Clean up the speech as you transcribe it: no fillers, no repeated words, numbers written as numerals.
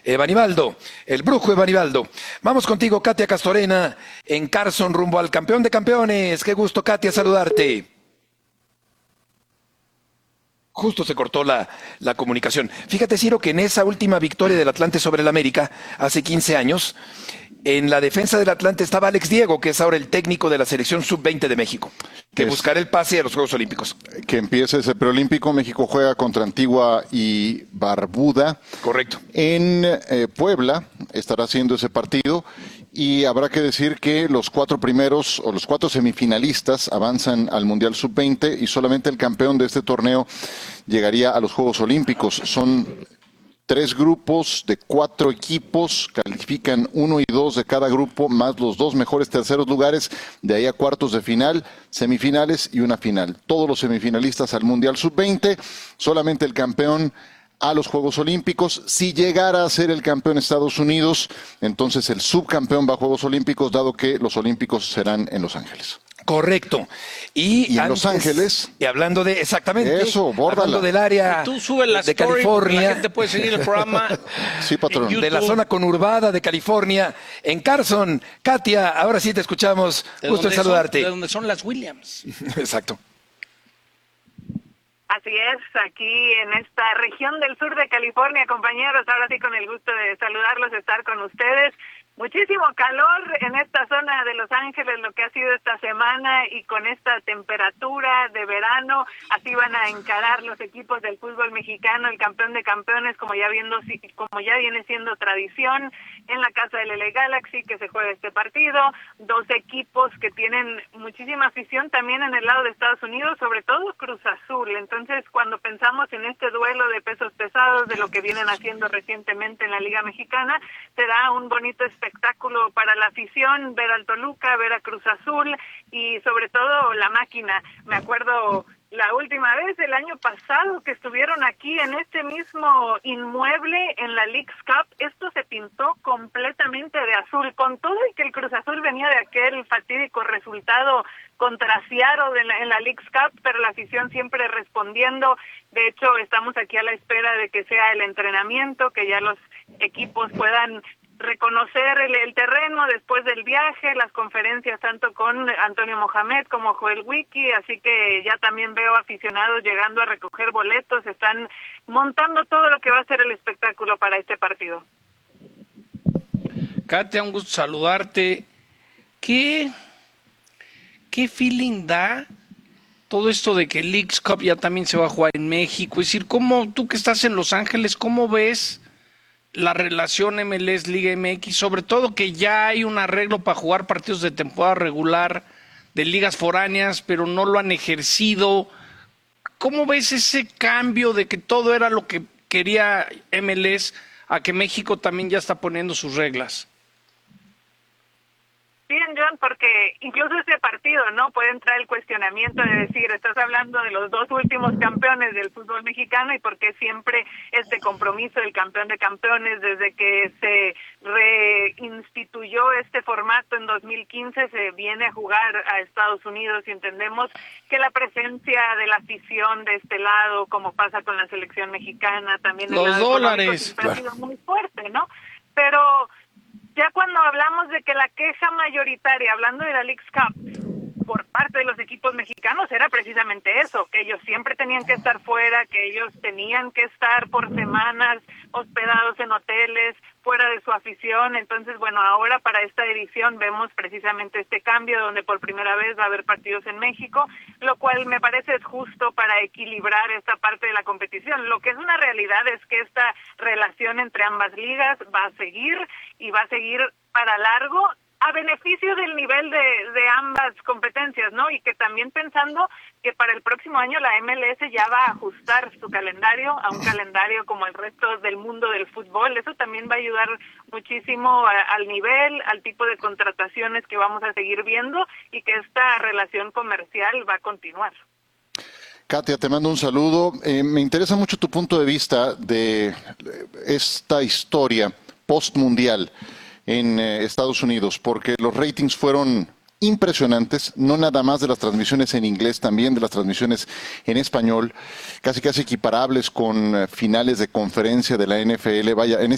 Evanibaldo, el brujo Evanibaldo. Vamos contigo, Katia Castorena, en Carson, rumbo al campeón de campeones. Qué gusto, Katia, saludarte. Justo se cortó la comunicación. Fíjate, Ciro, que en esa última victoria del Atlante sobre el América, hace 15 años, en la defensa del Atlante estaba Alex Diego, que es ahora el técnico de la selección sub-20 de México, que buscará el pase a los Juegos Olímpicos. Que empiece ese preolímpico. México juega contra Antigua y Barbuda. Correcto. En Puebla estará haciendo ese partido. Y habrá que decir que los 4 primeros o los 4 semifinalistas avanzan al Mundial Sub-20 y solamente el campeón de este torneo llegaría a los Juegos Olímpicos. Son 3 grupos de 4 equipos, califican 1 y 2 de cada grupo, más los 2 mejores terceros lugares, de ahí a cuartos de final, semifinales y una final. Todos los semifinalistas al Mundial Sub-20, solamente el campeón a los Juegos Olímpicos. Si llegara a ser el campeón Estados Unidos, entonces el subcampeón va a Juegos Olímpicos, dado que los Olímpicos serán en Los Ángeles. Correcto. Y en antes, Los Ángeles. Y hablando de, exactamente. Eso, bórdala. Hablando del área tú sube la de story, California. La gente puede seguir el programa. Sí, patrón. De la zona conurbada de California, en Carson. Katia, ahora sí te escuchamos. Gusto en saludarte. De donde son las Williams. Exacto. Así es, aquí en esta región del sur de California, compañeros, ahora sí con el gusto de saludarlos, de estar con ustedes. Muchísimo calor en esta zona de Los Ángeles, lo que ha sido esta semana, y con esta temperatura de verano, así van a encarar los equipos del fútbol mexicano, el campeón de campeones, como ya viene siendo tradición en la casa del LA Galaxy, que se juega este partido. 2 equipos que tienen muchísima afición también en el lado de Estados Unidos, sobre todo Cruz Azul. Entonces, cuando pensamos en este duelo de pesos pesados, de lo que vienen haciendo recientemente en la Liga Mexicana, será un bonito espectáculo para la afición, ver al Toluca, ver a Cruz Azul y sobre todo la máquina. Me acuerdo la última vez, el año pasado, que estuvieron aquí en este mismo inmueble en la Leagues Cup, esto se pintó completamente de azul, con todo y que el Cruz Azul venía de aquel fatídico resultado contra Seattle en la Leagues Cup, pero la afición siempre respondiendo. De hecho, estamos aquí a la espera de que sea el entrenamiento, que ya los equipos puedan reconocer el terreno después del viaje, las conferencias tanto con Antonio Mohamed como Joel Wiki, así que ya también veo aficionados llegando a recoger boletos, están montando todo lo que va a ser el espectáculo para este partido. Katia, un gusto saludarte. ¿Qué feeling da todo esto de que el Leagues Cup ya también se va a jugar en México? Es decir, ¿cómo, tú que estás en Los Ángeles, cómo ves la relación MLS Liga MX, sobre todo que ya hay un arreglo para jugar partidos de temporada regular de ligas foráneas, pero no lo han ejercido? ¿Cómo ves ese cambio de que todo era lo que quería MLS a que México también ya está poniendo sus reglas? Bien, John, porque incluso ese partido, ¿no? Puede entrar el cuestionamiento de decir, estás hablando de los 2 últimos campeones del fútbol mexicano y por qué siempre este compromiso del campeón de campeones, desde que se reinstituyó este formato en 2015, se viene a jugar a Estados Unidos, y entendemos que la presencia de la afición de este lado, como pasa con la selección mexicana, también los el lado dólares siempre ha sido muy fuerte, ¿no? Pero ya cuando hablamos de que la queja mayoritaria, hablando de la Leagues Cup, por parte de los equipos mexicanos, era precisamente eso, que ellos siempre tenían que estar fuera, que ellos tenían que estar por semanas hospedados en hoteles, fuera de su afición. Entonces, bueno, ahora para esta edición vemos precisamente este cambio, donde por primera vez va a haber partidos en México, lo cual me parece es justo para equilibrar esta parte de la competición. Lo que es una realidad es que esta relación entre ambas ligas va a seguir, y va a seguir para largo, a beneficio del nivel de ambas competencias, ¿no? Y que también pensando que para el próximo año la MLS ya va a ajustar su calendario a un calendario como el resto del mundo del fútbol. Eso también va a ayudar muchísimo al nivel, al tipo de contrataciones que vamos a seguir viendo, y que esta relación comercial va a continuar. Katia, te mando un saludo. Me interesa mucho tu punto de vista de esta historia post-mundial en Estados Unidos, porque los ratings fueron impresionantes, no nada más de las transmisiones en inglés, también de las transmisiones en español, casi equiparables con finales de conferencia de la NFL. Vaya, en